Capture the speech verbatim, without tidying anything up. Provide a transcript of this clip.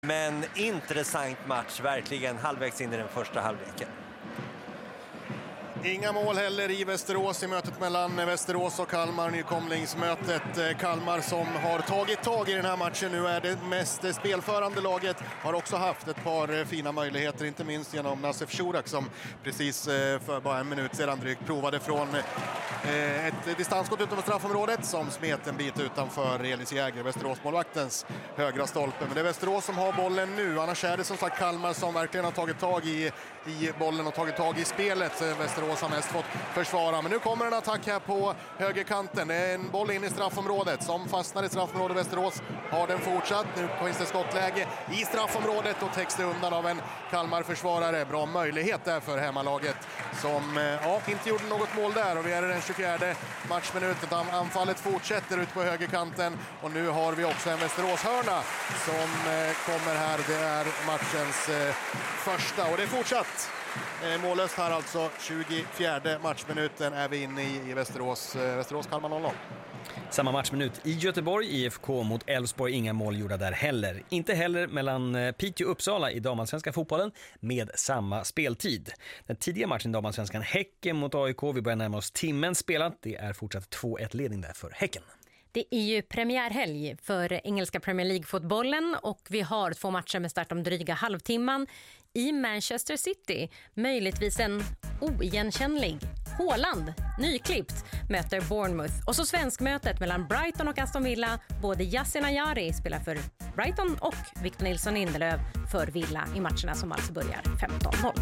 Men intressant match, verkligen, halvvägs in i den första halvleken. Inga mål heller i Västerås i mötet mellan Västerås och Kalmar, nykomlingsmötet. Kalmar som har tagit tag i den här matchen nu är det mest spelförande laget, har också haft ett par fina möjligheter, inte minst genom Nassef Shurak som precis för bara en minut sedan drygt provade från ett distansskott utanför straffområdet som smet en bit utanför Elis Jäger, Västerås-målvaktens högra stolpe. Men det är Västerås som har bollen nu, annars är det som sagt Kalmar som verkligen har tagit tag i, i bollen och tagit tag i spelet. Västerås har mest fått försvara, men nu kommer en attack här på högerkanten. Det är en boll in i straffområdet som fastnar i straffområdet. Västerås har den fortsatt. Nu finns det skottläge i straffområdet och täcks det undan av en Kalmar-försvarare. Bra möjlighet där för hemmalaget som ja, inte gjorde något mål där, och vi är i den tjugofjärde matchminuten. Anfallet fortsätter ut på högerkanten och nu har vi också en Västerås-hörna som kommer här. Det är matchens första och det är fortsatt mållöst här alltså. tjugofjärde matchminuten är vi inne i, i Västerås. Västerås Kalmar noll noll. Samma matchminut i Göteborg, I F K mot Elfsborg, inga mål gjorda där heller. Inte heller mellan Piteå och Uppsala i damallsvenska fotbollen med samma speltid. Den tidiga matchen i damallsvenskan Häcken mot A I K, vi börjar närma oss timmen spelat. Det är fortsatt två ett ledning där för Häcken. Det är ju premiärhelg för engelska Premier League-fotbollen och vi har två matcher med start om dryga halvtimman. I Manchester City, möjligtvis en oigenkännlig Haaland, nyklippt, möter Bournemouth. Och så svenskmötet mellan Brighton och Aston Villa. Både Yasin Ayari spelar för Brighton och Victor Nilsson Lindelöf för Villa i matcherna som alltså börjar femton noll.